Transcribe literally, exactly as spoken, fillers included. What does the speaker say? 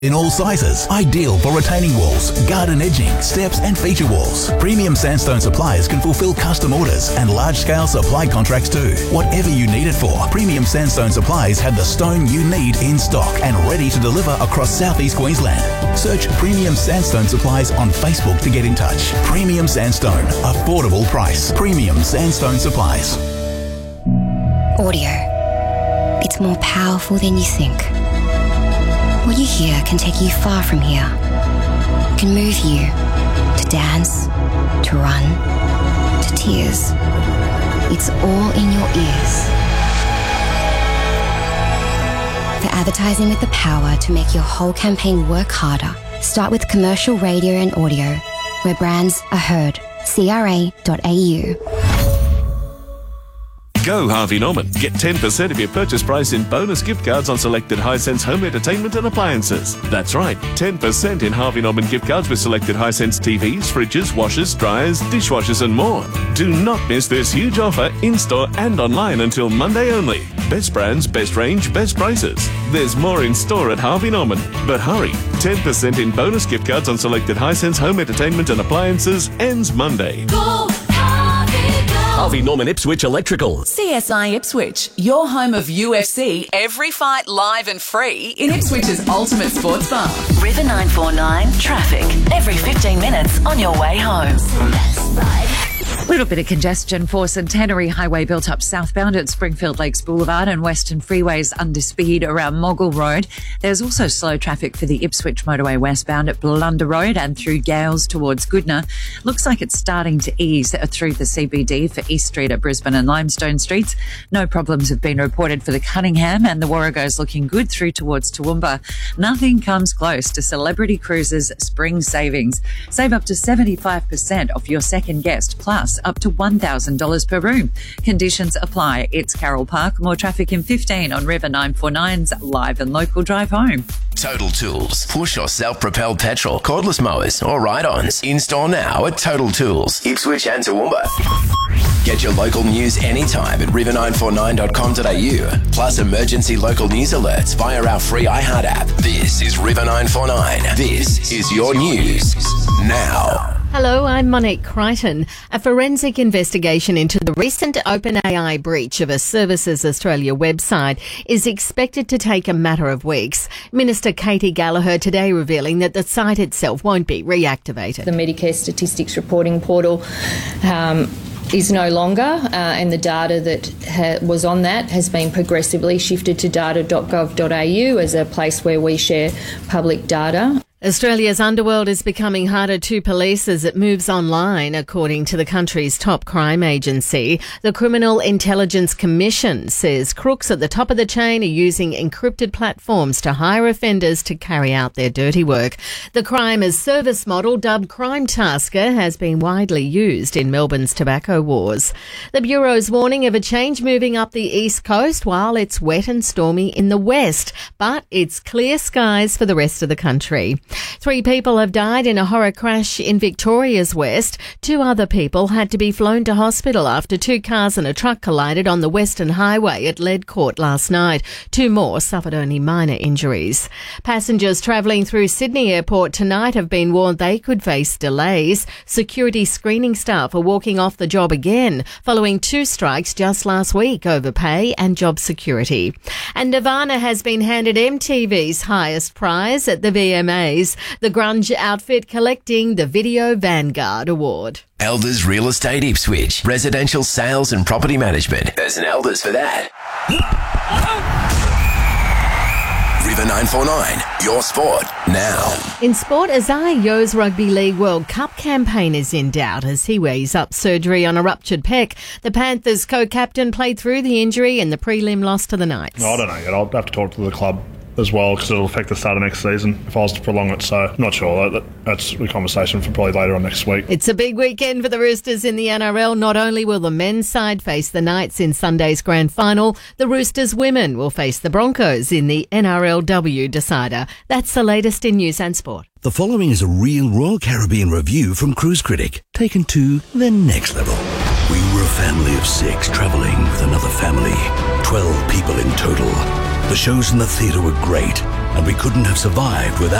In all sizes, ideal for retaining walls, garden edging, steps and feature walls. Premium Sandstone suppliers can fulfill custom orders and large-scale supply contracts too. Whatever you need it for, Premium Sandstone supplies have the stone you need in stock and ready to deliver across southeast Queensland. Search Premium Sandstone supplies on Facebook to get in touch. Premium Sandstone, affordable price. Premium Sandstone supplies. Audio. It's more powerful than you think. What you hear can take you far from here. It can move you to dance, to run, to tears. It's all in your ears. For advertising with the power to make your whole campaign work harder, start with commercial radio and audio, where brands are heard. C R A dot A U. Go Harvey Norman. Get ten percent of your purchase price in bonus gift cards on selected Hisense home entertainment and appliances. That's right, ten percent in Harvey Norman gift cards with selected Hisense T Vs, fridges, washers, dryers, dishwashers and more. Do not miss this huge offer in-store and online until Monday only. Best brands, best range, best prices. There's more in store at Harvey Norman. But hurry, ten percent in bonus gift cards on selected Hisense home entertainment and appliances ends Monday. Go! Harvey Norman Ipswich Electrical. C S I Ipswich, your home of U F C, every fight live and free in Ipswich's ultimate sports bar. River nine four nine traffic every fifteen minutes on your way home. A little bit of congestion for Centenary Highway built up southbound at Springfield Lakes Boulevard and Western Freeways under speed around Moggle Road. There's also slow traffic for the Ipswich Motorway westbound at Blunder Road and through Gales towards Goodna. Looks like it's starting to ease through the C B D for East Street at Brisbane and Limestone Streets. No problems have been reported for the Cunningham, and the Warrego's looking good through towards Toowoomba. Nothing comes close to Celebrity Cruises spring savings. Save up to seventy-five percent off your second guest, plus up to one thousand dollars per room. Conditions apply. It's Carroll Park. More traffic in fifteen on River nine four nine's Live and Local Drive Home. Total Tools. Push or self-propelled petrol, cordless mowers or ride-ons. In-store now at Total Tools, Ipswich and Toowoomba. Get your local news anytime at river nine four nine dot com dot a u. Plus emergency local news alerts via our free iHeart app. This is River nine four nine. This is your news now. Hello, I'm Monique Crichton. A forensic investigation into the recent OpenAI breach of a Services Australia website is expected to take a matter of weeks. Minister Katie Gallagher today revealing that the site itself won't be reactivated. The Medicare Statistics Reporting Portal um, is no longer, uh, and the data that ha- was on that has been progressively shifted to data dot gov dot a u as a place where we share public data. Australia's underworld is becoming harder to police as it moves online, according to the country's top crime agency. The Criminal Intelligence Commission says crooks at the top of the chain are using encrypted platforms to hire offenders to carry out their dirty work. The crime as service model, dubbed Crime Tasker, has been widely used in Melbourne's tobacco wars. The Bureau's warning of a change moving up the east coast while it's wet and stormy in the west, but it's clear skies for the rest of the country. Three people have died in a horror crash in Victoria's west. Two other people had to be flown to hospital after two cars and a truck collided on the Western Highway at Ledcourt last night. Two more suffered only minor injuries. Passengers travelling through Sydney Airport tonight have been warned they could face delays. Security screening staff are walking off the job again, following two strikes just last week over pay and job security. And Nirvana has been handed M T V's highest prize at the V M As. The grunge outfit collecting the Video Vanguard Award. Elders Real Estate Ipswich. Residential sales and property management. There's an Elders for that. River nine four nine, your sport now. In sport, Isaiah Yo's Rugby League World Cup campaign is in doubt as he weighs up surgery on a ruptured pec. The Panthers co-captain played through the injury in the prelim loss to the Knights. I don't know yet. I'll have to talk to the club as well, because it'll affect the start of next season if I was to prolong it, so I'm not sure. That, that's a conversation for probably later on next week. It's a big weekend for the Roosters in the N R L. Not only will the men's side face the Knights in Sunday's grand final, the Roosters women will face the Broncos in the N R L W decider. That's the latest in news and sport. The following is a real Royal Caribbean review from Cruise Critic, taken to the next level. We were a family of six travelling with another family, twelve people in total. The shows in the theatre were great, and we couldn't have survived without